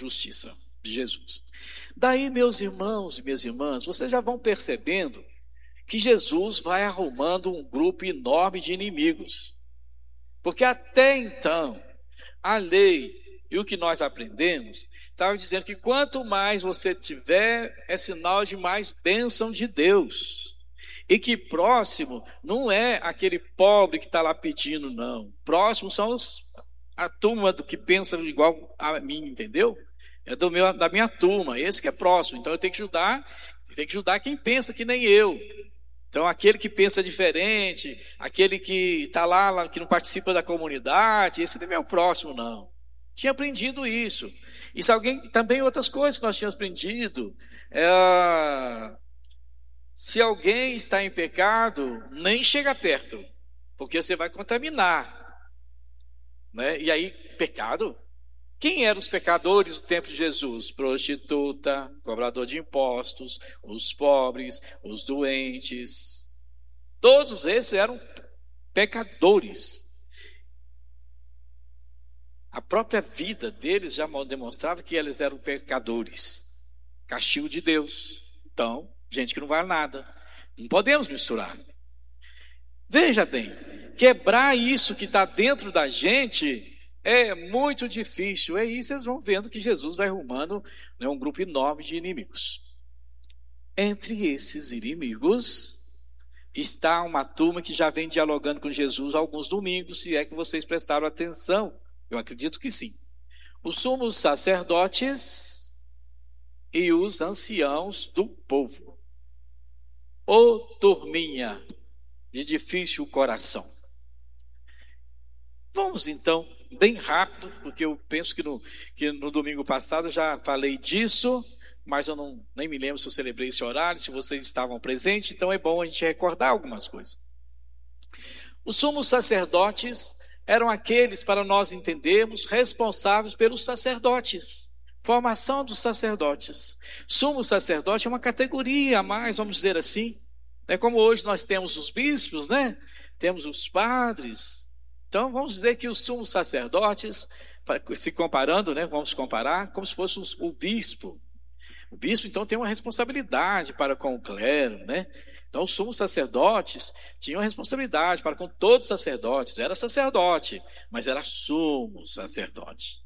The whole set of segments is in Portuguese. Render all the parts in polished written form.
justiça de Jesus. Daí, meus irmãos e minhas irmãs, vocês já vão percebendo que Jesus vai arrumando um grupo enorme de inimigos. Porque até então, a lei e o que nós aprendemos, estava dizendo que quanto mais você tiver, é sinal de mais bênção de Deus. E que próximo não é aquele pobre que está lá pedindo, não. Próximo são a turma do que pensa igual a mim, entendeu? É da minha turma, esse que é próximo. Então eu tenho que ajudar quem pensa que nem eu. Então aquele que pensa diferente, aquele que está lá, que não participa da comunidade, esse não é meu próximo, não. Tinha aprendido isso. E se alguém, também outras coisas que nós tínhamos aprendido, se alguém está em pecado, nem chega perto, porque você vai contaminar, né? E aí, pecado? Quem eram os pecadores do tempo de Jesus? Prostituta, cobrador de impostos, os pobres, os doentes. Todos esses eram pecadores. A própria vida deles já demonstrava que eles eram pecadores. Castigo de Deus. Então, gente que não vale nada. Não podemos misturar. Veja bem, quebrar isso que está dentro da gente é muito difícil. É isso, vocês vão vendo que Jesus vai arrumando, né, um grupo enorme de inimigos. Entre esses inimigos está uma turma que já vem dialogando com Jesus há alguns domingos, se é que vocês prestaram atenção. Eu acredito que sim. Os sumos sacerdotes e os anciãos do povo. Ô turminha de difícil coração. Vamos então, bem rápido, porque eu penso que no domingo passado eu já falei disso, mas eu nem me lembro se eu celebrei esse horário, se vocês estavam presentes, então é bom a gente recordar algumas coisas. Os sumos sacerdotes eram aqueles, para nós entendermos, responsáveis pelos sacerdotes. Formação dos sacerdotes. Sumo sacerdote é uma categoria a mais, vamos dizer assim. É como hoje nós temos os bispos, né? Temos os padres. Então vamos dizer que os sumos sacerdotes, se comparando, né? Vamos comparar como se fosse o bispo. O bispo então tem uma responsabilidade para com o clero, né? Então, os sumos sacerdotes tinham responsabilidade para com todos os sacerdotes. Era sacerdote, mas era sumo sacerdote.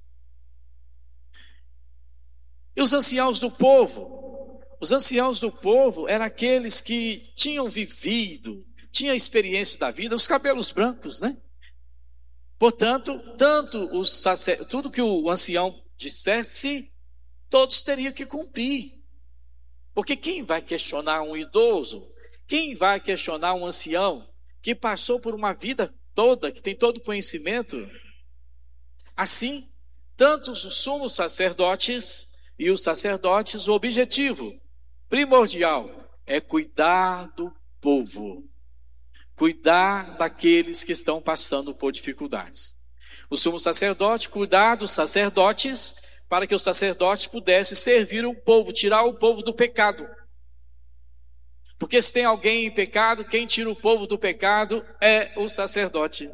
E os anciãos do povo? Os anciãos do povo eram aqueles que tinham vivido, tinham experiência da vida, os cabelos brancos, né? Portanto, tudo que o ancião dissesse, todos teriam que cumprir. Porque quem vai questionar um idoso? Quem vai questionar um ancião que passou por uma vida toda, que tem todo conhecimento? Assim, tanto os sumos sacerdotes e os sacerdotes, o objetivo primordial é cuidar do povo, cuidar daqueles que estão passando por dificuldades. O sumo sacerdote cuidar dos sacerdotes para que os sacerdotes pudessem servir o povo, tirar o povo do pecado. Porque se tem alguém em pecado, quem tira o povo do pecado é o sacerdote.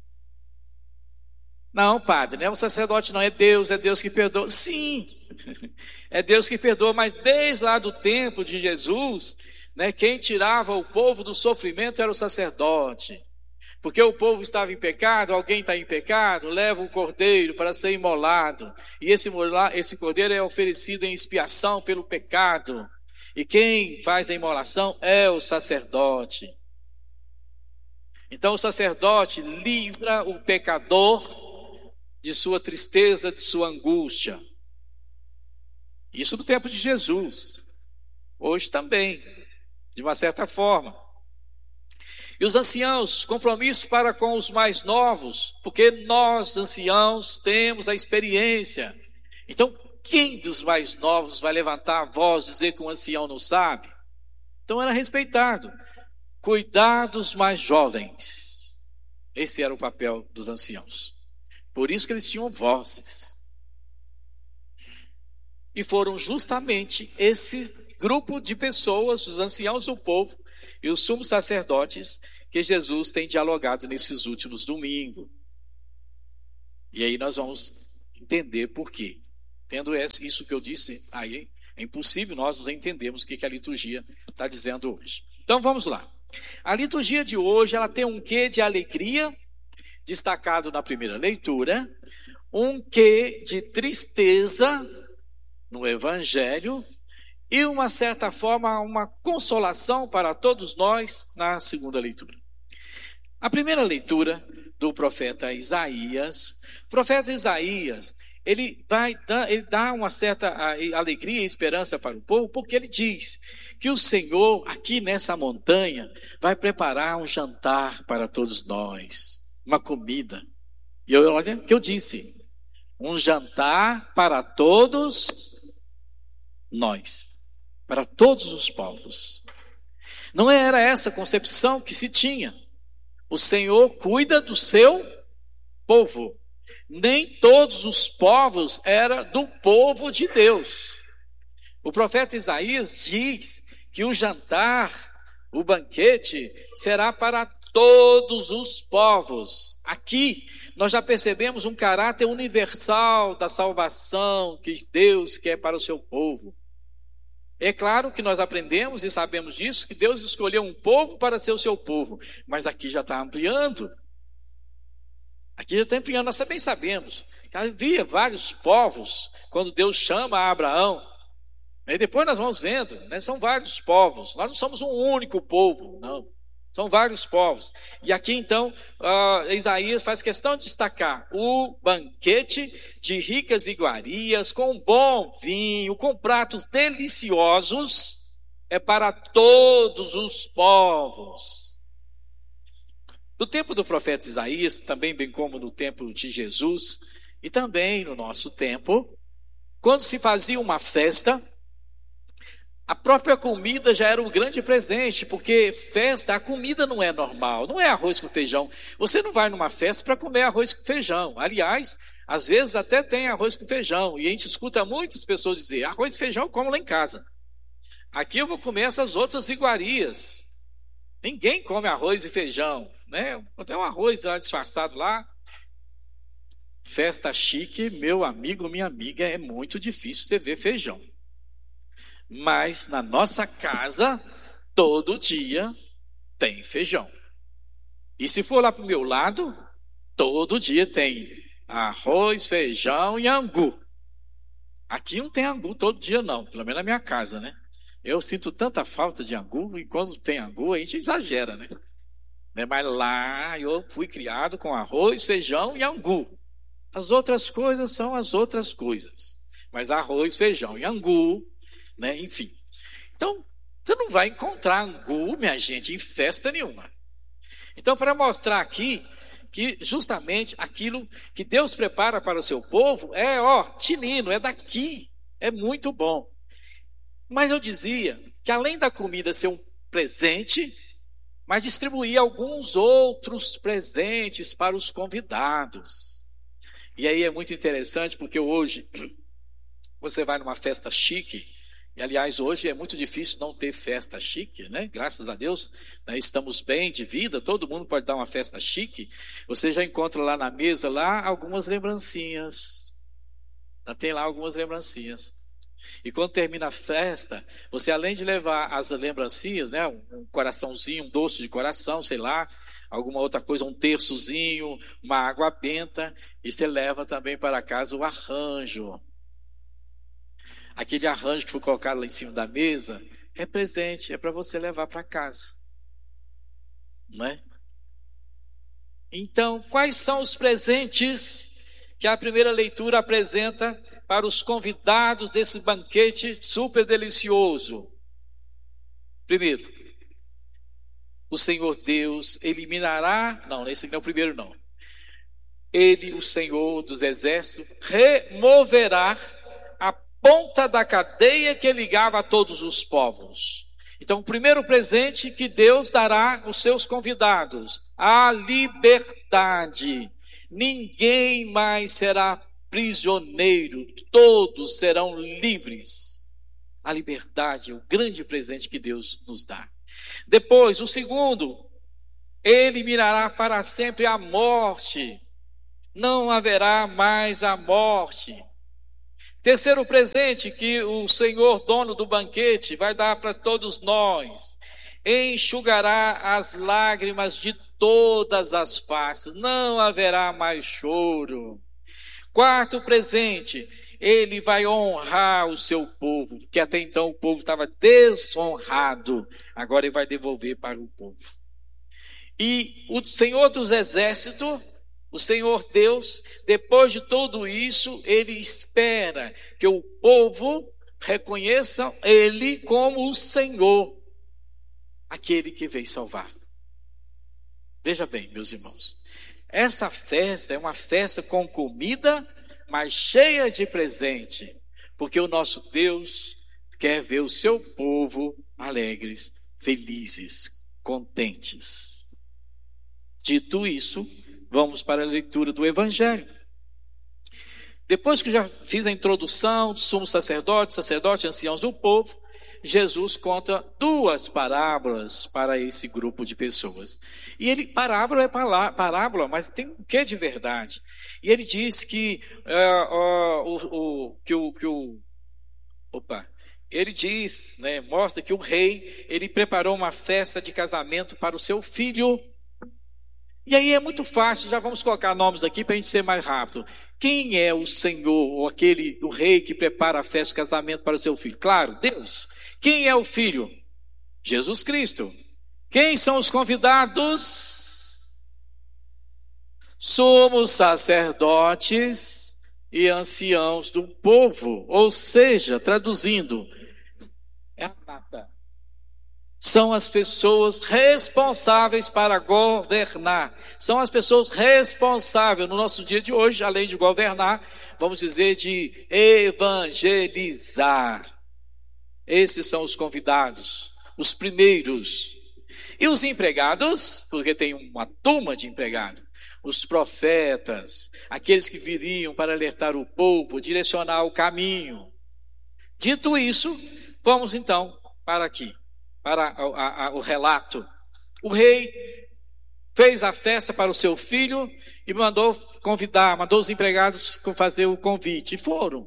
Não, padre, não é o sacerdote, não, é Deus que perdoa. Sim, é Deus que perdoa, mas desde lá do tempo de Jesus, né, quem tirava o povo do sofrimento era o sacerdote. Porque o povo estava em pecado, alguém está em pecado, leva o cordeiro para ser imolado. E esse cordeiro é oferecido em expiação pelo pecado. E quem faz a imolação é o sacerdote. Então o sacerdote livra o pecador de sua tristeza, de sua angústia. Isso no tempo de Jesus. Hoje também, de uma certa forma. E os anciãos, compromisso para com os mais novos, porque nós, anciãos, temos a experiência. Então, quem dos mais novos vai levantar a voz e dizer que um ancião não sabe? Então era respeitado. Cuidar dos mais jovens. Esse era o papel dos anciãos. Por isso que eles tinham vozes. E foram justamente esse grupo de pessoas, os anciãos do povo e os sumos sacerdotes, que Jesus tem dialogado nesses últimos domingos. E aí nós vamos entender por quê. Tendo isso que eu disse, aí é impossível nós nos entendermos o que a liturgia está dizendo hoje. Então vamos lá. A liturgia de hoje, ela tem um quê de alegria, destacado na primeira leitura, um quê de tristeza no Evangelho e uma certa forma, uma consolação para todos nós na segunda leitura. A primeira leitura do profeta Isaías, ele dá uma certa alegria e esperança para o povo, porque ele diz que o Senhor, aqui nessa montanha, vai preparar um jantar para todos nós, uma comida. E olha o que eu disse, um jantar para todos nós, para todos os povos. Não era essa a concepção que se tinha. O Senhor cuida do seu povo. Nem todos os povos eram do povo de Deus. O profeta Isaías diz que o jantar, o banquete, será para todos os povos. Aqui nós já percebemos um caráter universal da salvação que Deus quer para o seu povo. É claro que nós aprendemos e sabemos disso, que Deus escolheu um povo para ser o seu povo, mas aqui já está ampliando. Aqui já está ampliando, nós também sabemos. Havia vários povos, quando Deus chama a Abraão, e depois nós vamos vendo, né, são vários povos, nós não somos um único povo, não. São vários povos. E aqui então, Isaías faz questão de destacar o banquete de ricas iguarias, com bom vinho, com pratos deliciosos, é para todos os povos. No tempo do profeta Isaías, também bem como no tempo de Jesus, e também no nosso tempo, quando se fazia uma festa, a própria comida já era um grande presente, porque festa, a comida não é normal, não é arroz com feijão. Você não vai numa festa para comer arroz com feijão. Aliás, às vezes até tem arroz com feijão, e a gente escuta muitas pessoas dizer, arroz e feijão eu como lá em casa. Aqui eu vou comer essas outras iguarias. Ninguém come arroz e feijão, né? Tem um arroz lá disfarçado lá. Festa chique, meu amigo, minha amiga, é muito difícil você ver feijão. Mas na nossa casa, todo dia tem feijão. E se for lá para o meu lado, todo dia tem arroz, feijão e angu. Aqui não tem angu todo dia não, pelo menos na minha casa, né? Eu sinto tanta falta de angu, e quando tem angu a gente exagera, né? Mas lá eu fui criado com arroz, feijão e angu. As outras coisas são as outras coisas. Mas arroz, feijão e angu, né? Enfim. Então, você não vai encontrar angu, minha gente, em festa nenhuma. Então, para mostrar aqui que justamente aquilo que Deus prepara para o seu povo é, tinino, é daqui, é muito bom. Mas eu dizia que além da comida ser um presente, mas distribuir alguns outros presentes para os convidados. E aí é muito interessante, porque hoje você vai numa festa chique. E, aliás, hoje é muito difícil não ter festa chique, né? Graças a Deus, né? Estamos bem de vida, todo mundo pode dar uma festa chique. Você já encontra lá na mesa, algumas lembrancinhas. Já tem lá algumas lembrancinhas. E quando termina a festa, você além de levar as lembrancinhas, né? Um coraçãozinho, um doce de coração, sei lá, alguma outra coisa, um terçozinho, uma água benta, e você leva também para casa o arranjo. Aquele arranjo que foi colocado lá em cima da mesa é presente, é para você levar para casa. Não é? Então, quais são os presentes que a primeira leitura apresenta para os convidados desse banquete super delicioso? Primeiro, o Senhor Deus eliminará, não, esse não é o primeiro não. Ele, o Senhor dos exércitos, removerá a ponta da cadeia que ligava a todos os povos. Então, o primeiro presente que Deus dará aos seus convidados, a liberdade. Ninguém mais será prisioneiro, todos serão livres. A liberdade é o grande presente que Deus nos dá. Depois, o segundo, eliminará para sempre a morte. Não haverá mais a morte. Terceiro presente que o Senhor, dono do banquete, vai dar para todos nós: enxugará as lágrimas de todas as faces, não haverá mais choro. Quarto presente, ele vai honrar o seu povo, porque até então o povo estava desonrado, agora ele vai devolver para o povo. E o Senhor dos Exércitos, o Senhor Deus, depois de tudo isso, ele espera que o povo reconheça ele como o Senhor, aquele que veio salvar. Veja bem, meus irmãos, essa festa é uma festa com comida, mas cheia de presente, porque o nosso Deus quer ver o seu povo alegres, felizes, contentes. Dito isso, vamos para a leitura do Evangelho. Depois que já fiz a introdução do sumo sacerdote, anciãos do povo, Jesus conta duas parábolas para esse grupo de pessoas. E parábola é parábola, mas tem um quê de verdade? E ele diz que ele diz, né, mostra que o rei, ele preparou uma festa de casamento para o seu filho. E aí é muito fácil, já vamos colocar nomes aqui para a gente ser mais rápido. Quem é o Senhor, ou o rei que prepara a festa de casamento para o seu filho? Claro, Deus. Quem é o filho? Jesus Cristo. Quem são os convidados? Sumos sacerdotes e anciãos do povo. Ou seja, traduzindo, é a nata. São as pessoas responsáveis para governar. São as pessoas responsáveis no nosso dia de hoje, além de governar, vamos dizer, de evangelizar. Esses são os convidados, os primeiros. E os empregados, porque tem uma turma de empregados, os profetas, aqueles que viriam para alertar o povo, direcionar o caminho. Dito isso, vamos então para aqui. Para o relato. O rei fez a festa para o seu filho e mandou os empregados fazer o convite. E foram.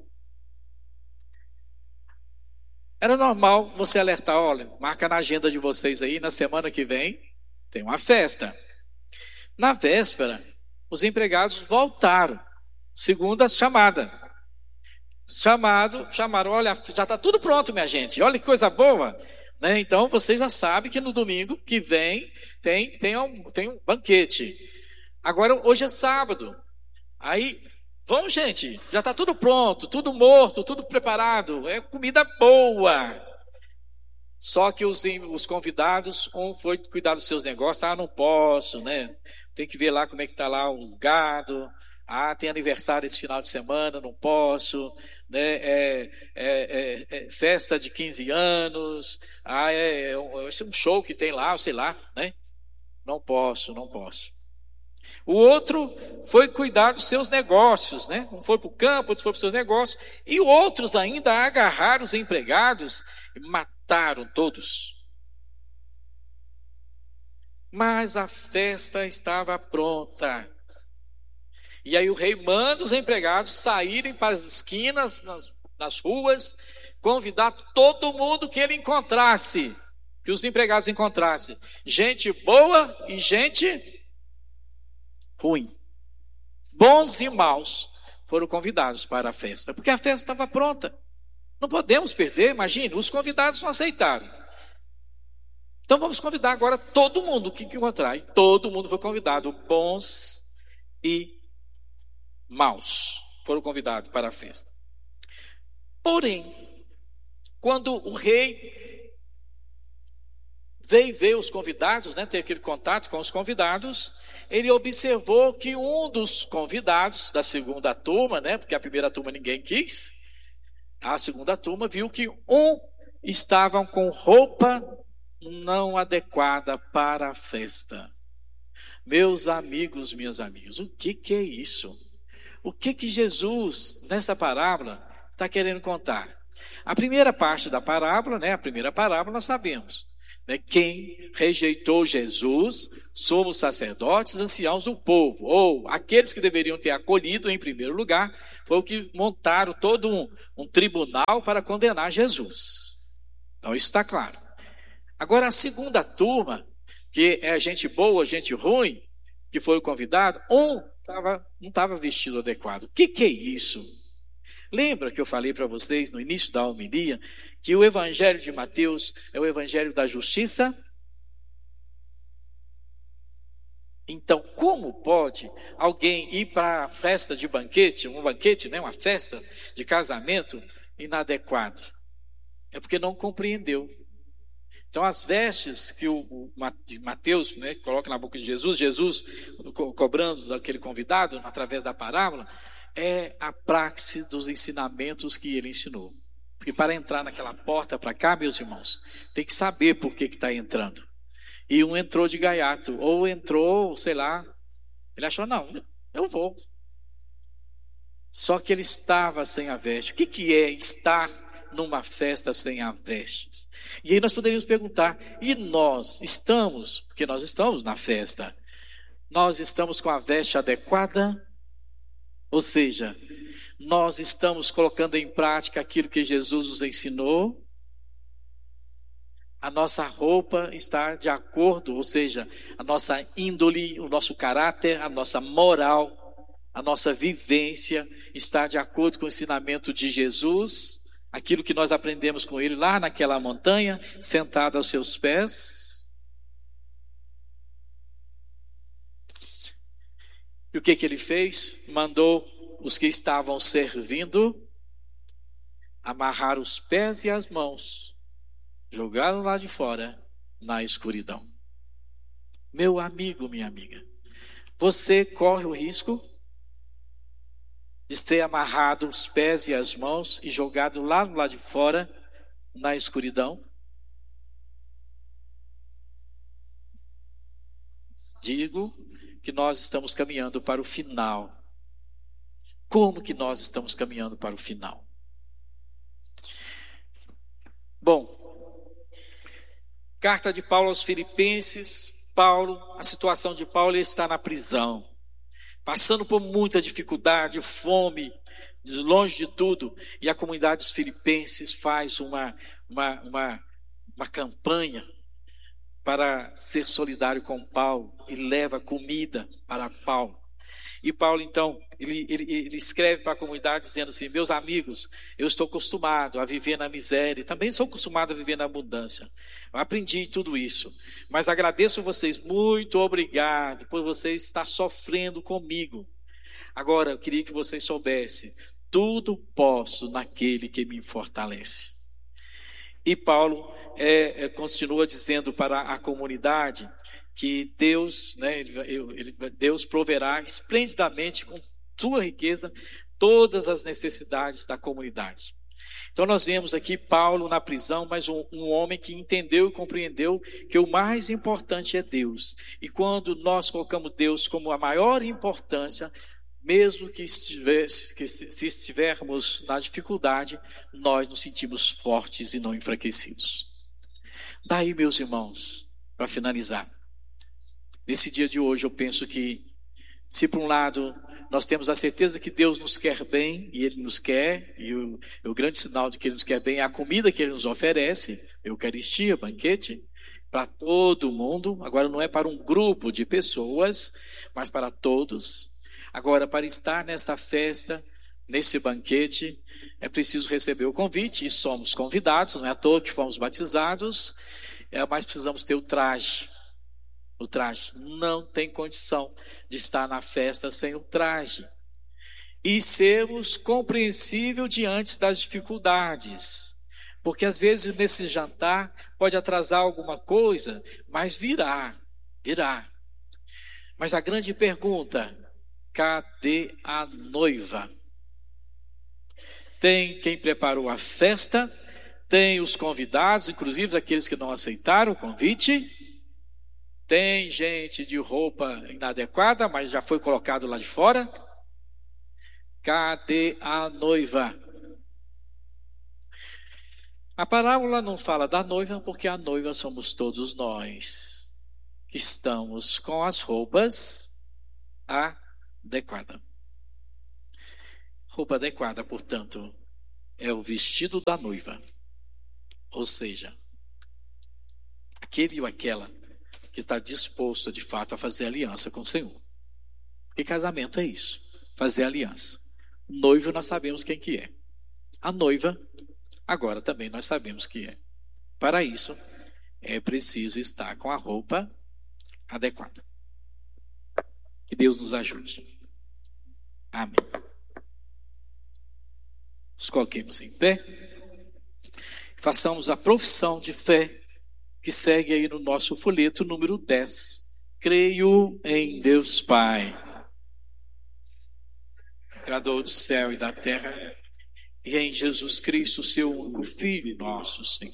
Era normal você alertar, olha, marca na agenda de vocês aí, na semana que vem tem uma festa. Na véspera, os empregados voltaram, segunda chamada. Chamaram, olha, já está tudo pronto, minha gente, olha que coisa boa. Né? Então, vocês já sabem que no domingo que vem tem um banquete. Agora, hoje é sábado. Aí, vamos, gente, já está tudo pronto, tudo morto, tudo preparado. É comida boa. Só que os convidados, um foi cuidar dos seus negócios. Não posso, né? Tem que ver lá como é que está lá o gado. Tem aniversário esse final de semana, não posso. Né, festa de 15 anos, é um show que tem lá, sei lá, né? Não posso. O outro foi cuidar dos seus negócios, né? Um foi para o campo, outro foi para os seus negócios, e outros ainda agarraram os empregados e mataram todos. Mas a festa estava pronta. E aí o rei manda os empregados saírem para as esquinas, nas ruas, convidar todo mundo que ele encontrasse, que os empregados encontrassem. Gente boa e gente ruim. Bons e maus foram convidados para a festa, porque a festa estava pronta. Não podemos perder, imagine, os convidados não aceitaram. Então vamos convidar agora todo mundo que encontrar. E todo mundo foi convidado, bons e maus foram convidados para a festa. Porém, quando o rei veio ver os convidados, né, ter aquele contato com os convidados, ele observou que um dos convidados da segunda turma, né, porque a primeira turma ninguém quis, a segunda turma viu que estavam com roupa não adequada para a festa. Meus amigos, minhas amigas, o que é isso? O que Jesus, nessa parábola, está querendo contar? A primeira parte da parábola, né? A primeira parábola nós sabemos. né? Quem rejeitou Jesus, somos sacerdotes, anciãos do povo, ou aqueles que deveriam ter acolhido em primeiro lugar, foi o que montaram todo um tribunal para condenar Jesus. Então isso está claro. Agora a segunda turma, que é gente boa, gente ruim, que foi o convidado, não estava vestido adequado. O que é isso? Lembra que eu falei para vocês no início da homilia que o evangelho de Mateus é o evangelho da justiça? Então, como pode alguém ir para a festa de banquete, né, uma festa de casamento inadequado? É porque não compreendeu. Então, as vestes que o Mateus, né, coloca na boca de Jesus cobrando daquele convidado, através da parábola, é a praxe dos ensinamentos que ele ensinou. Porque para entrar naquela porta para cá, meus irmãos, tem que saber por que está entrando. E um entrou de gaiato, ou entrou, sei lá, ele achou, não, eu vou. Só que ele estava sem a veste. O que é estar numa festa sem as vestes? E aí nós poderíamos perguntar, e nós estamos, porque nós estamos na festa, nós estamos com a veste adequada? Ou seja, nós estamos colocando em prática aquilo que Jesus nos ensinou? A nossa roupa está de acordo, ou seja, a nossa índole, o nosso caráter, a nossa moral, a nossa vivência está de acordo com o ensinamento de Jesus, aquilo que nós aprendemos com ele lá naquela montanha, sentado aos seus pés? E o que ele fez? Mandou os que estavam servindo amarrar os pés e as mãos, jogaram lá de fora na escuridão. Meu amigo, minha amiga, você corre o risco de ser amarrado os pés e as mãos e jogado lá do lado de fora na escuridão? Digo que nós estamos caminhando para o final. Como que nós estamos caminhando para o final? Bom, carta de Paulo aos Filipenses, a situação de Paulo, ele está na prisão, passando por muita dificuldade, fome, longe de tudo, e a comunidade dos filipenses faz uma campanha para ser solidário com Paulo e leva comida para Paulo. E Paulo, então, ele escreve para a comunidade dizendo assim: meus amigos, eu estou acostumado a viver na miséria, também sou acostumado a viver na abundância. Eu aprendi tudo isso, mas agradeço a vocês, muito obrigado por vocês estar sofrendo comigo. Agora, eu queria que vocês soubessem, tudo posso naquele que me fortalece. E Paulo continua dizendo para a comunidade que Deus, né, Deus proverá esplendidamente com sua riqueza todas as necessidades da comunidade. Então nós vemos aqui Paulo na prisão, mas um homem que entendeu e compreendeu que o mais importante é Deus. E quando nós colocamos Deus como a maior importância, mesmo que se estivermos na dificuldade, nós nos sentimos fortes e não enfraquecidos. Daí, meus irmãos, para finalizar, nesse dia de hoje eu penso que, se por um lado nós temos a certeza que Deus nos quer bem, e Ele nos quer, e o grande sinal de que Ele nos quer bem é a comida que Ele nos oferece, Eucaristia, banquete, para todo mundo. Agora não é para um grupo de pessoas, mas para todos. Agora, para estar nessa festa, nesse banquete, é preciso receber o convite, e somos convidados, não é à toa que fomos batizados, mas precisamos ter o traje. O traje não tem condição de estar na festa sem o traje. E sermos compreensíveis diante das dificuldades. Porque às vezes nesse jantar pode atrasar alguma coisa, mas virá. Mas a grande pergunta: cadê a noiva? Tem quem preparou a festa, tem os convidados, inclusive aqueles que não aceitaram o convite. Tem gente de roupa inadequada, mas já foi colocado lá de fora. Cadê a noiva? A parábola não fala da noiva, porque a noiva somos todos nós, que estamos com as roupas adequadas. Roupa adequada, portanto, é o vestido da noiva. Ou seja, aquele ou aquela que está disposto, de fato, a fazer aliança com o Senhor. Porque casamento é isso, fazer aliança. O noivo nós sabemos quem que é. A noiva, agora também nós sabemos que é. Para isso, é preciso estar com a roupa adequada. Que Deus nos ajude. Amém. Nos coloquemos em pé. Façamos a profissão de fé que segue aí no nosso folheto número 10. Creio em Deus Pai, Criador do céu e da terra, e em Jesus Cristo, seu único Filho, nosso Senhor,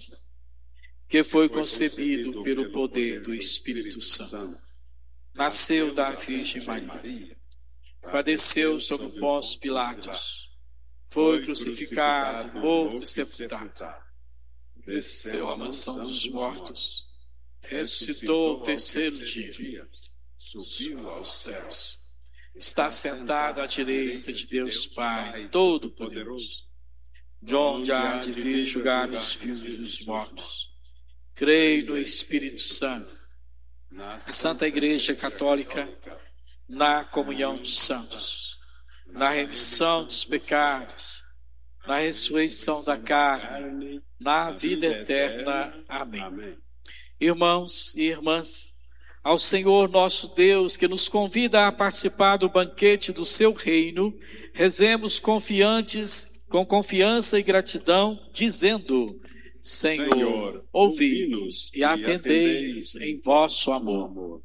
que foi concebido pelo poder do Espírito Santo. Nasceu da Virgem Maria, padeceu sob Pôncio Pilatos, foi crucificado, morto e sepultado, desceu à mansão dos mortos, ressuscitou o terceiro dia, subiu aos céus, está sentado à direita de Deus Pai Todo-Poderoso, de onde há de vir julgar os vivos e os mortos. Creio no Espírito Santo, na Santa Igreja Católica, na comunhão dos santos, na remissão dos pecados, na ressurreição da carne, na vida eterna. Amém. Irmãos e irmãs, ao Senhor nosso Deus, que nos convida a participar do banquete do seu reino, rezemos confiantes, com confiança e gratidão, dizendo: Senhor, ouvi-nos e atendei-nos em vosso amor.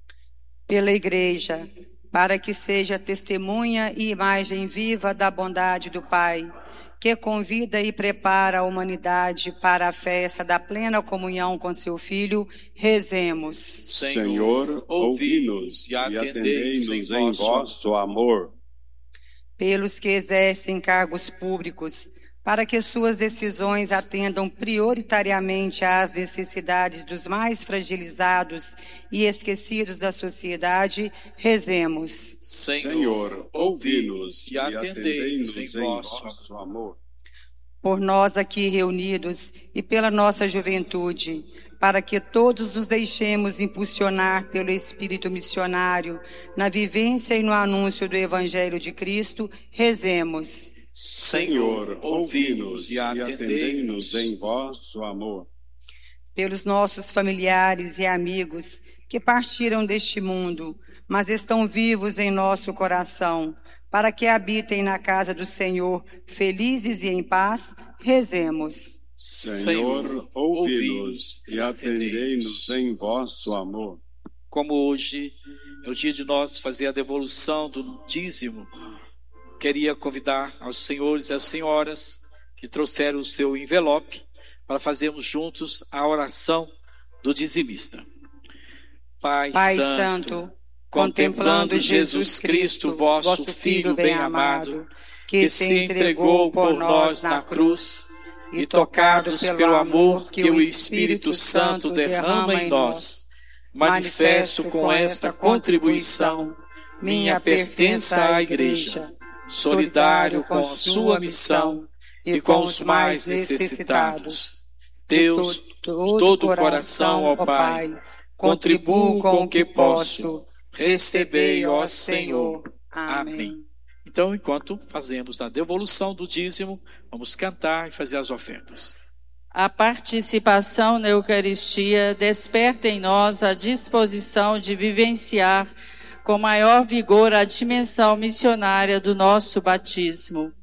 Pela Igreja, para que seja testemunha e imagem viva da bondade do Pai, que convida e prepara a humanidade para a festa da plena comunhão com seu Filho, rezemos. Senhor, ouvi-nos e atendei-nos em vosso amor. Pelos que exercem cargos públicos, para que suas decisões atendam prioritariamente às necessidades dos mais fragilizados e esquecidos da sociedade, rezemos. Senhor, ouvi-nos e atendei-nos em vosso amor. Por nós aqui reunidos e pela nossa juventude, para que todos nos deixemos impulsionar pelo Espírito missionário na vivência e no anúncio do Evangelho de Cristo, rezemos. Senhor, ouvi-nos e atendei-nos em vosso amor. Pelos nossos familiares e amigos que partiram deste mundo, mas estão vivos em nosso coração, para que habitem na casa do Senhor, felizes e em paz, rezemos. Senhor, ouvi-nos e atendei-nos em vosso amor. Como hoje é o dia de nós fazer a devolução do dízimo, queria convidar aos senhores e às senhoras que trouxeram o seu envelope para fazermos juntos a oração do dizimista. Pai Santo, contemplando Jesus Cristo, vosso Filho bem-amado, que se entregou por nós na cruz, e tocados pelo amor que o Espírito Santo derrama em nós, manifesto com esta contribuição minha pertença à Igreja, solidário com sua missão e com os mais necessitados. Deus, todo o coração, ó Pai, contribuo com o que posso, recebei, ó Senhor. Amém. Então, enquanto fazemos a devolução do dízimo, vamos cantar e fazer as ofertas. A participação na Eucaristia desperta em nós a disposição de vivenciar com maior vigor a dimensão missionária do nosso batismo.